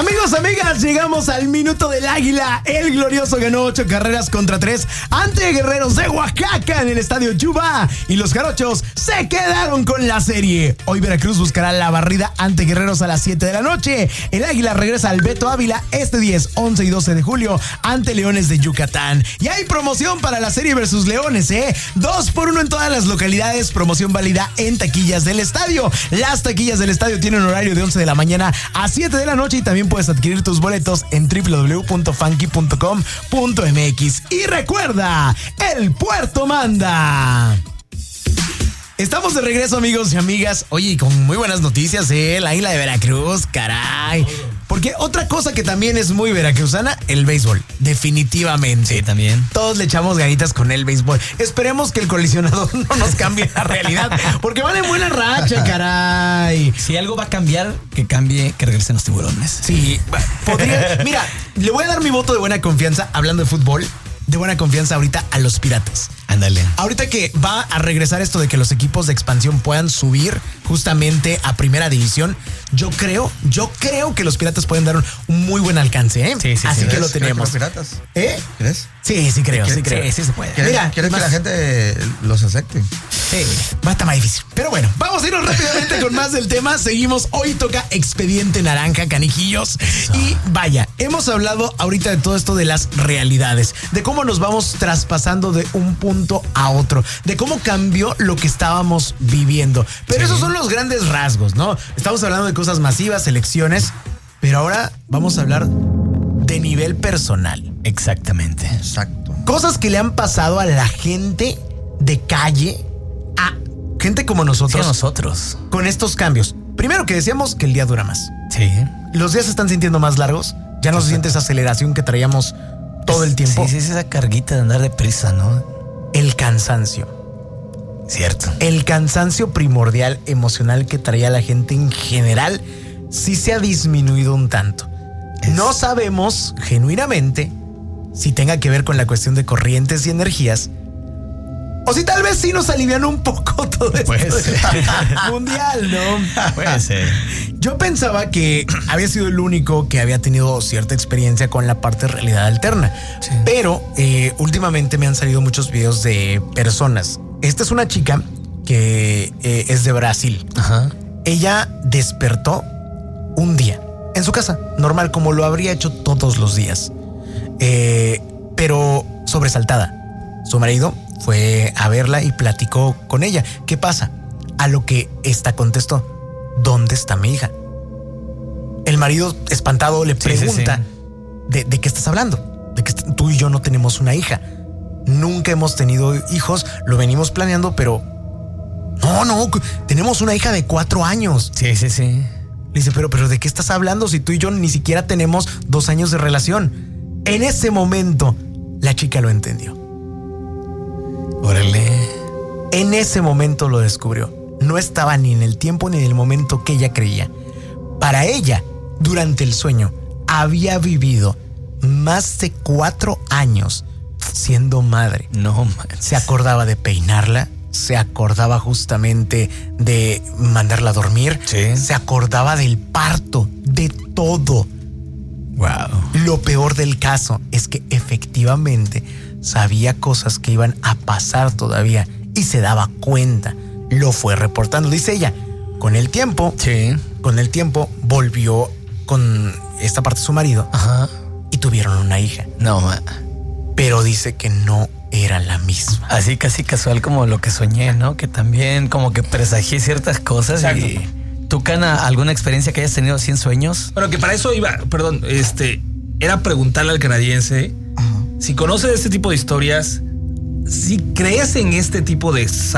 Amigos, amigas, llegamos al minuto del águila. El glorioso ganó 8 carreras contra 3 ante Guerreros de Oaxaca en el estadio Yuba. Y los jarochos se quedaron con la serie. Hoy Veracruz buscará la barrida ante Guerreros a las 7 de la noche. El águila regresa al Beto Ávila este 10, 11 y 12 de julio ante Leones de Yucatán. Y hay promoción para la serie versus Leones, 2x1 en todas las localidades. Promoción válida en taquillas del estadio. Las taquillas del estadio tienen horario de 11 de la mañana a 7 de la noche y también puedes adquirir tus boletos en www.funky.com.mx. Y recuerda, el puerto manda. Estamos de regreso, amigos y amigas. Oye, con muy buenas noticias, la águila de Veracruz, caray. Porque otra cosa que también es muy veracruzana, el béisbol. Definitivamente. Sí, también. Todos le echamos ganitas con el béisbol. Esperemos que el colisionador no nos cambie la realidad, porque van en buena racha, caray. Si algo va a cambiar, que regresen los tiburones. Sí, podría. Mira, le voy a dar mi voto de buena confianza, hablando de fútbol, de buena confianza ahorita a los Piratas. Ándale. Ahorita que va a regresar esto de que los equipos de expansión puedan subir justamente a primera división, yo creo que los Piratas pueden dar un muy buen alcance, Sí, así que lo ¿Crees tenemos. que los Piratas? ¿Crees? Sí creo. Sí, se puede. Mira, ¿Quieres que la gente los acepte? Sí, va a estar más difícil. Pero bueno, vamos a irnos rápidamente con más del tema. Seguimos. Hoy toca Expediente Naranja, canijillos. Eso. Y vaya, hemos hablado ahorita de todo esto de las realidades, de cómo nos vamos traspasando de un punto a otro, de cómo cambió lo que estábamos viviendo. Pero esos son los grandes rasgos, ¿no? Estamos hablando de cosas masivas, elecciones, pero ahora vamos a hablar de nivel personal. Exactamente. Exacto. Cosas que le han pasado a la gente de calle, a gente como nosotros. Sí, a nosotros. Con estos cambios. Primero que decíamos que el día dura más. Sí. Los días se están sintiendo más largos. Ya no se siente esa aceleración que traíamos todo el tiempo. Sí, esa carguita de andar deprisa, ¿no? El cansancio. Cierto. El cansancio primordial emocional que traía la gente en general sí se ha disminuido un tanto. No sabemos genuinamente si tenga que ver con la cuestión de corrientes y energías, o si tal vez sí nos alivian un poco todo esto mundial, ¿no? Puede ser. Yo pensaba que había sido el único que había tenido cierta experiencia con la parte de realidad alterna. Sí. Pero últimamente me han salido muchos videos de personas. Esta es una chica que es de Brasil. Ajá. Ella despertó un día en su casa, normal, como lo habría hecho todos los días. Pero sobresaltada. Su marido fue a verla y platicó con ella. ¿Qué pasa? A lo que esta contestó: ¿dónde está mi hija? El marido, espantado, le pregunta: ¿De qué estás hablando? De que tú y yo no tenemos una hija. Nunca hemos tenido hijos, lo venimos planeando, pero no, tenemos una hija de 4 años. Sí. Le dice, pero ¿de qué estás hablando si tú y yo ni siquiera tenemos 2 años de relación? En ese momento, la chica lo entendió. Órale. En ese momento lo descubrió. No estaba ni en el tiempo ni en el momento que ella creía. Para ella, durante el sueño, había vivido más de 4 años siendo madre. No manches. Se acordaba de peinarla, se acordaba justamente de mandarla a dormir, Sí. se acordaba del parto, de todo. Wow. Lo peor del caso es que efectivamente sabía cosas que iban a pasar todavía y se daba cuenta. Lo fue reportando, dice ella. Con el tiempo volvió con esta parte de su marido. Ajá. Y tuvieron una hija. No, ma. Pero dice que no era la misma. Así casi casual como lo que soñé, ¿no? Que también como que presagié ciertas cosas. Exacto. Y ¿tú, Cana, alguna experiencia que hayas tenido así en sueños? Bueno, que para eso iba, perdón, era preguntarle al canadiense si conoce de este tipo de historias, si crees en este tipo de